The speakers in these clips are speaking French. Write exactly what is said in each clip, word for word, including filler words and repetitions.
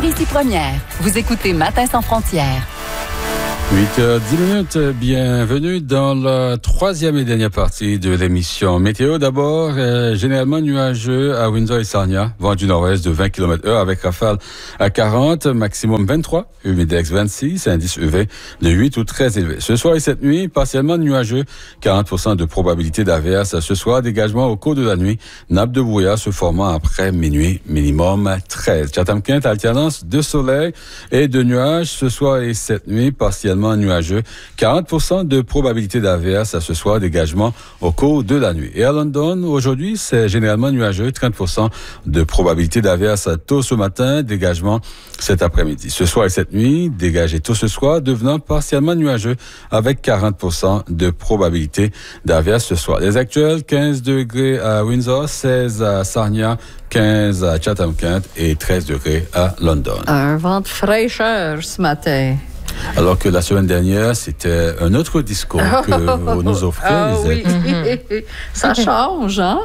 Ici Première. Vous écoutez Matin sans frontières. huit heures dix minutes, bienvenue dans la troisième et dernière partie de l'émission. Météo d'abord, euh, généralement nuageux à Windsor et Sarnia, vent du nord-ouest de vingt kilomètres heure avec rafale à quarante, maximum vingt-trois, humidex vingt-six, indice U V de huit ou très élevé. Ce soir et cette nuit, partiellement nuageux, quarante pour cent de probabilité d'averse. Ce soir, dégagement au cours de la nuit, nappe de brouillard se formant après minuit, minimum treize. Chatham-Kent, alternance de soleil et de nuages ce soir et cette nuit, partiellement nuageux, quarante pour cent de probabilité d'averse à ce soir, dégagement au cours de la nuit. Et à London, aujourd'hui, c'est généralement nuageux, trente pour cent de probabilité d'averse tôt ce matin, dégagement cet après-midi. Ce soir et cette nuit, dégagé tôt ce soir, devenant partiellement nuageux avec quarante pour cent de probabilité d'averse ce soir. Les actuels, quinze degrés à Windsor, seize à Sarnia, quinze à Chatham-Kent et treize degrés à London. Un vent de fraîcheur ce matin. Alors que la semaine dernière, c'était un autre discours que vous nous offrez, ah, Lisette. Oui, mm-hmm. Ça change, hein?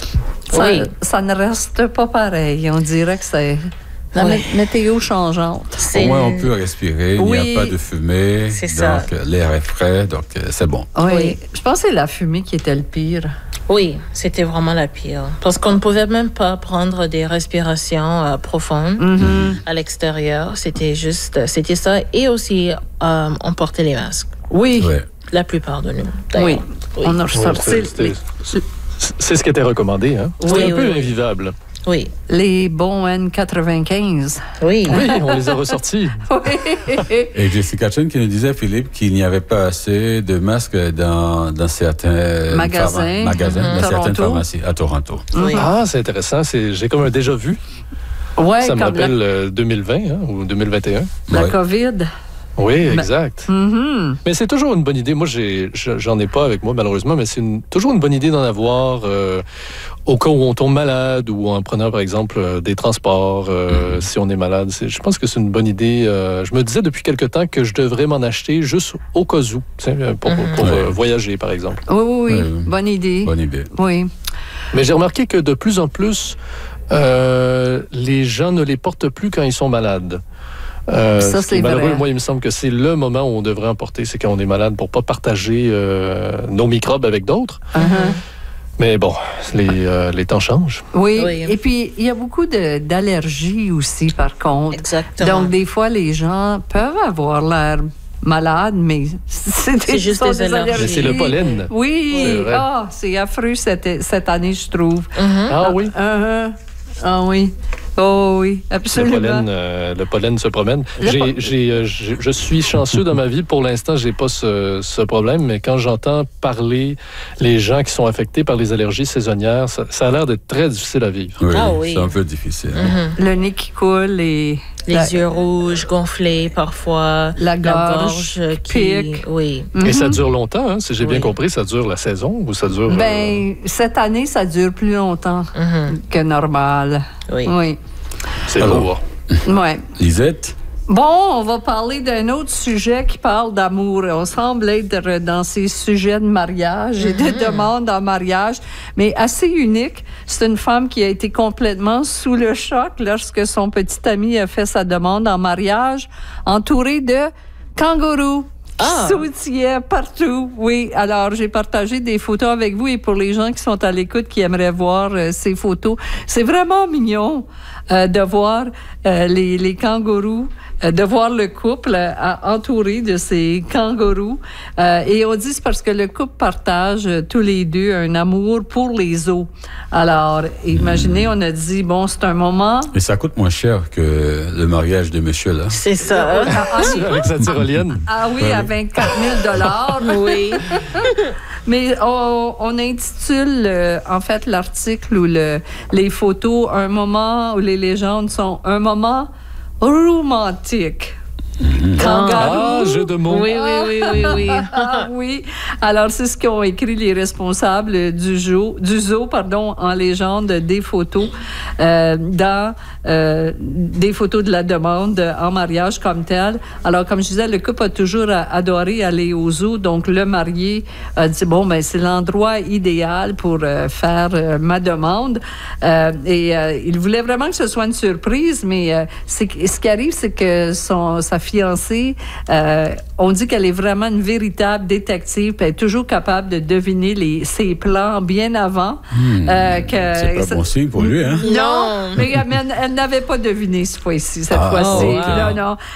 Ça, oui. ça ne reste pas pareil. On dirait que c'est la oui. météo changeante. C'est... Au moins, on peut respirer, oui. Il n'y a pas de fumée, c'est donc ça. L'air est frais, donc c'est bon. Oui. oui, je pense que c'est la fumée qui était le pire. Oui, c'était vraiment la pire. Parce qu'on ne pouvait même pas prendre des respirations euh, profondes mm-hmm. à l'extérieur. C'était juste, c'était ça. Et aussi, euh, on portait les masques. Oui. oui. La plupart de nous. Oui. oui. On a ressorti. Oui, les... C'est ce qui était recommandé, hein? Oui, C'était oui, un peu oui. invivable. Oui. Les bons N quatre-vingt-quinze. Oui. Oui, on les a ressortis. Oui. Et Jessica Chen qui nous disait, Philippe, qu'il n'y avait pas assez de masques dans, dans certains magasins, pharma- magasins mm-hmm. dans Toronto. certaines pharmacies à Toronto. Oui. Ah, c'est intéressant. C'est, j'ai comme un déjà vu. Ouais, Ça me comme rappelle la... euh, deux mille vingt hein, ou deux mille vingt et un. La ouais. COVID. Oui, exact. Mm-hmm. Mais c'est toujours une bonne idée. Moi, j'ai, j'en ai pas avec moi, malheureusement, mais c'est une, toujours une bonne idée d'en avoir euh, au cas où on tombe malade ou en prenant, par exemple, euh, des transports, euh, mm-hmm. si on est malade. C'est, je pense que c'est une bonne idée. Euh, je me disais depuis quelque temps que je devrais m'en acheter juste au cas où, pour, mm-hmm. pour euh, voyager, par exemple. Oui, oui, oui. oui. Bonne idée. Bonne idée. Oui. Mais j'ai remarqué que de plus en plus, euh, les gens ne les portent plus quand ils sont malades. Euh, ça, c'est malheureux. vrai. Moi, il me semble que c'est le moment où on devrait en porter, c'est quand on est malade pour pas partager euh, nos microbes avec d'autres. Uh-huh. Mais bon, les, euh, les temps changent. Oui. oui. Et puis, il y a beaucoup de, d'allergies aussi, par contre. Exactement. Donc, des fois, les gens peuvent avoir l'air malades, mais c'est, c'est juste des, des allergies. allergies. Mais c'est le pollen. Oui. C'est vrai. Ah, c'est affreux cette, cette année, je trouve. Mm-hmm. Ah oui? Uh-huh. Ah oui. Oh oui, absolument. Le pollen, euh, le pollen se promène. Le J'ai, po- j'ai, euh, j'ai, je suis chanceux dans ma vie. Pour l'instant, j'ai pas ce, ce problème, mais quand j'entends parler les gens qui sont affectés par les allergies saisonnières, ça, ça a l'air d'être très difficile à vivre. Oui, ah oui. C'est un peu difficile. Mm-hmm. Le nez qui coule et... Les la... yeux rouges, gonflés parfois. La La gorge, gorge qui... pique. Oui. Mm-hmm. Et ça dure longtemps, hein? Si j'ai oui. bien compris, ça dure la saison ou ça dure... Ben, euh... cette année, ça dure plus longtemps mm-hmm. que normal. Oui. Oui. C'est lourd. Ouais. Lisette? Bon, on va parler d'un autre sujet qui parle d'amour. On semble être dans ces sujets de mariage et de mm-hmm. demandes en mariage, mais assez unique. C'est une femme qui a été complètement sous le choc lorsque son petit ami a fait sa demande en mariage, entourée de kangourous. Ah. Sautillaient partout, oui. Alors, j'ai partagé des photos avec vous et pour les gens qui sont à l'écoute, qui aimeraient voir euh, ces photos, c'est vraiment mignon euh, de voir euh, les, les kangourous, euh, de voir le couple euh, entouré de ces kangourous. Euh, et on dit c'est parce que le couple partage euh, tous les deux un amour pour les eaux. Alors, imaginez, on a dit, bon, c'est un moment... Et ça coûte moins cher que le mariage de monsieur, là. C'est ça. Ah, ah, Avec sa tyrolienne. Ah oui, ouais. à vingt-quatre mille dollars. Oui. Mais on, on intitule, euh, en fait, l'article ou le, les photos, un moment où les légendes sont un moment romantique. Mmh. Kangaroo. Ah, jeu de mots. Oui, oui, oui, oui, oui. Ah oui. Alors, c'est ce qu'ont écrit les responsables du zoo, du zoo pardon, en légende des photos, euh, dans euh, des photos de la demande en mariage comme tel. Alors, comme je disais, le couple a toujours adoré aller au zoo. Donc, le marié a dit, bon, ben c'est l'endroit idéal pour euh, faire euh, ma demande. Euh, et euh, il voulait vraiment que ce soit une surprise, mais euh, c'est, ce qui arrive, c'est que son, sa fiancée, euh, on dit qu'elle est vraiment une véritable détective, puis elle est toujours capable de deviner les, ses plans bien avant. Mmh. Euh, que, c'est pas ça, bon signe pour lui, hein? Non, mais elle, elle n'avait pas deviné cette fois-ci, cette Ah, fois-ci. oh, wow. Non, non.